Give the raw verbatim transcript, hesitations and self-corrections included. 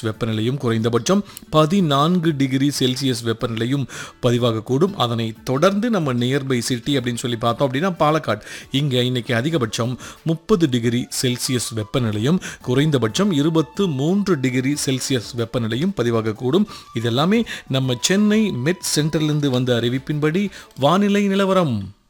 Celsius வெப்பநிலையும் குறைந்தபட்சம் பதினான்கு டிகிரி செல்சியஸ் வெப்பநிலையும் பதிவாகக்கூடும். அதனை தொடர்ந்து நம்ம நியர்பை சிட்டி அப்படின்னு சொல்லி பார்த்தோம் அப்படின்னா பாலக்காடு, இங்கே இன்னைக்கு அதிகபட்சம் முப்பது டிகிரி செல்சியஸ் வெப்பநிலையும் குறைந்தபட்சம் இருபத்து மூன்று டிகிரி செல்சியஸ் வெப்பநிலையும் பதிவாகக்கூடும். இதெல்லாமே நம்ம சென்னை மெட் சென்டரிலிருந்து வந்த அறிவிப்பின்படி வானிலை நிலவரம்.